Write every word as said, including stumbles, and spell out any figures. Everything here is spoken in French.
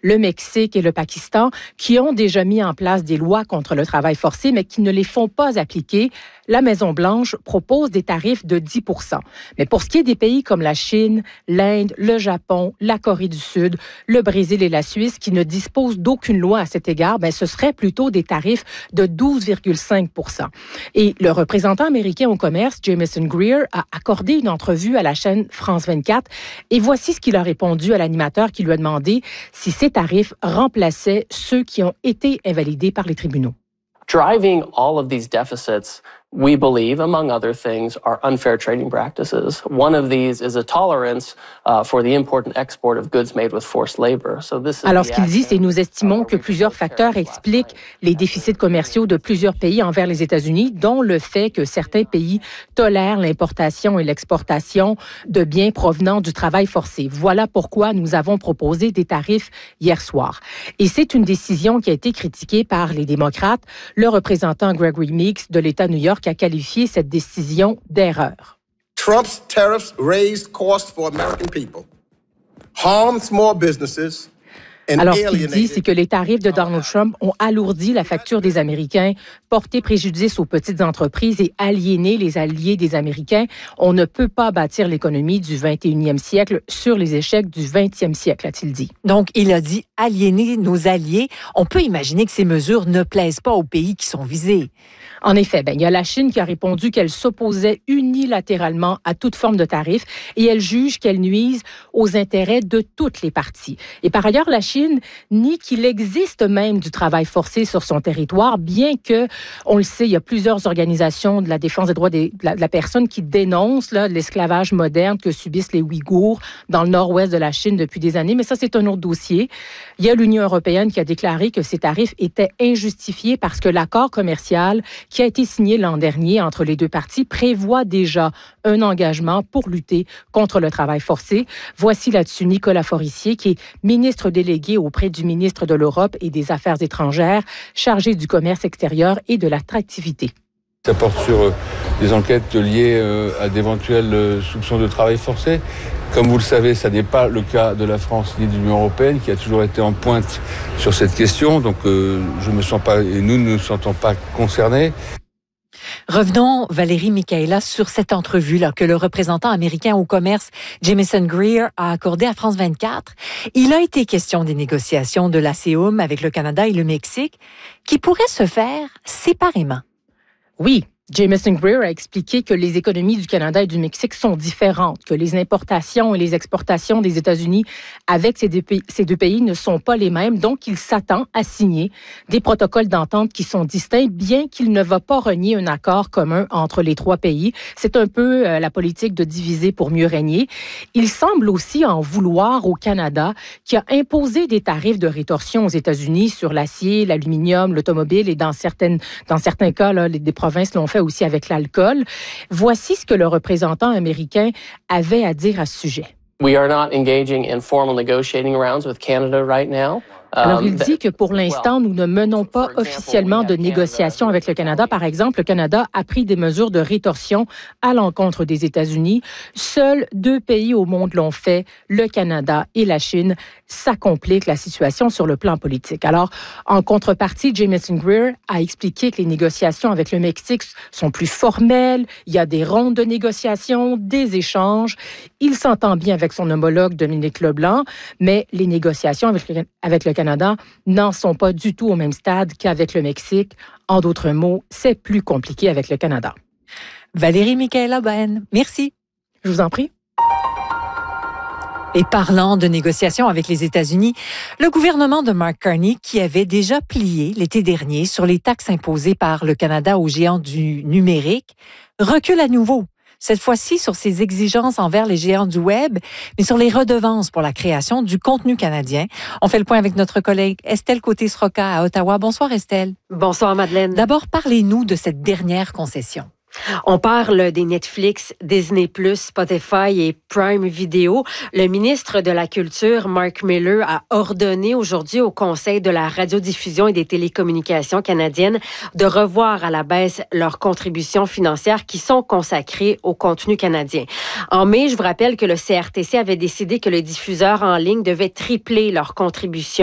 le Mexique et le Pakistan, qui ont déjà mis en place des lois contre le travail forcé, mais qui ne les font pas appliquer. La Maison-Blanche propose des tarifs de dix pour cent. Mais pour ce qui est des pays comme la Chine, l'Inde, le Japon, la Corée du Sud, le Brésil et la Suisse, qui ne disposent d'aucune loi à cet égard, ben, ce serait plutôt des tarifs de douze virgule cinq pour cent. Et le représentant américain au commerce, Jamieson Greer, a accordé une entrevue à la chaîne France vingt-quatre. Et voici ce qu'il a répondu à l'animateur qui lui a demandé si ces tarifs remplaçaient ceux qui ont été invalidés par les tribunaux. Driving all of these deficits, we believe, among other things, are unfair trading practices. One of these is a tolerance uh, for the import and export of goods made with forced labor. So this is Alors, ce qu'il dit, c'est nous estimons que plusieurs facteurs expliquent les déficits commerciaux de plusieurs pays envers les États-Unis, dont le fait que certains pays tolèrent l'importation et l'exportation de biens provenant du travail forcé. Voilà pourquoi nous avons proposé des tarifs hier soir. Et c'est une décision qui a été critiquée par les démocrates. Le représentant Gregory Meeks de l'État de New York a qualifié cette décision d'erreur. Trump's tariffs raised costs for American people, harmed small businesses. Alors, ce qu'il dit, c'est que les tarifs de Donald Trump ont alourdi la facture des Américains, porté préjudice aux petites entreprises et aliéné les alliés des Américains. On ne peut pas bâtir l'économie du vingt et unième siècle sur les échecs du vingtième siècle, a-t-il dit. Donc, il a dit aliéner nos alliés. On peut imaginer que ces mesures ne plaisent pas aux pays qui sont visés. En effet, ben, il y a la Chine qui a répondu qu'elle s'opposait unilatéralement à toute forme de tarif et elle juge qu'elle nuise aux intérêts de toutes les parties. Et par ailleurs, la Chine nie qu'il existe même du travail forcé sur son territoire, bien que, on le sait, il y a plusieurs organisations de la défense des droits des, de, la, de la personne qui dénoncent là, l'esclavage moderne que subissent les Ouïghours dans le nord-ouest de la Chine depuis des années. Mais ça, c'est un autre dossier. Il y a l'Union européenne qui a déclaré que ces tarifs étaient injustifiés parce que l'accord commercial qui a été signé l'an dernier entre les deux parties prévoit déjà un engagement pour lutter contre le travail forcé. Voici là-dessus Nicolas Forissier, qui est ministre délégué auprès du ministre de l'Europe et des Affaires étrangères, chargé du commerce extérieur et de l'attractivité. Ça porte sur euh, des enquêtes liées euh, à d'éventuels euh, soupçons de travail forcé. Comme vous le savez, ça n'est pas le cas de la France ni de l'Union européenne, qui a toujours été en pointe sur cette question. Donc, euh, je me sens pas, et nous ne nous sentons pas concernés. Revenons, Valérie Michaela, sur cette entrevue-là que le représentant américain au commerce, Jamieson Greer, a accordée à France vingt-quatre. Il a été question des négociations de l'A C E U M avec le Canada et le Mexique qui pourraient se faire séparément. Oui. Jamieson Greer a expliqué que les économies du Canada et du Mexique sont différentes, que les importations et les exportations des États-Unis avec ces deux pays, ces deux pays ne sont pas les mêmes. Donc, il s'attend à signer des protocoles d'entente qui sont distincts, bien qu'il ne va pas renier un accord commun entre les trois pays. C'est un peu euh, la politique de diviser pour mieux régner. Il semble aussi en vouloir au Canada, qui a imposé des tarifs de rétorsion aux États-Unis sur l'acier, l'aluminium, l'automobile et dans certaines, dans certains cas, là, les, des provinces l'ont fait aussi avec l'alcool. Voici ce que le représentant américain avait à dire à ce sujet. We are not engaging in formal negotiating rounds with Canada right now. Alors, il dit que pour l'instant, nous ne menons pas officiellement de négociations avec le Canada. Par exemple, le Canada a pris des mesures de rétorsion à l'encontre des États-Unis. Seuls deux pays au monde l'ont fait, le Canada et la Chine. Ça complique la situation sur le plan politique. Alors, en contrepartie, Jamieson Greer a expliqué que les négociations avec le Mexique sont plus formelles. Il y a des rondes de négociations, des échanges. Il s'entend bien avec son homologue Dominique Leblanc, mais les négociations avec le, avec le Canada n'en sont pas du tout au même stade qu'avec le Mexique. En d'autres mots, c'est plus compliqué avec le Canada. Valérie Michaela Ben, merci. Je vous en prie. Et parlant de négociations avec les États-Unis, le gouvernement de Mark Carney, qui avait déjà plié l'été dernier sur les taxes imposées par le Canada aux géants du numérique, recule à nouveau. Cette fois-ci sur ses exigences envers les géants du Web, mais sur les redevances pour la création du contenu canadien. On fait le point avec notre collègue Estelle Côté-Sroka à Ottawa. Bonsoir Estelle. Bonsoir Madeleine. D'abord, parlez-nous de cette dernière concession. On parle des Netflix, Disney plus, Spotify et Prime Video. Le ministre de la Culture, Mark Miller, a ordonné aujourd'hui au Conseil de la radiodiffusion et des télécommunications canadiennes de revoir à la baisse leurs contributions financières qui sont consacrées au contenu canadien. En mai, je vous rappelle que le C R T C avait décidé que les diffuseurs en ligne devaient tripler leurs contributions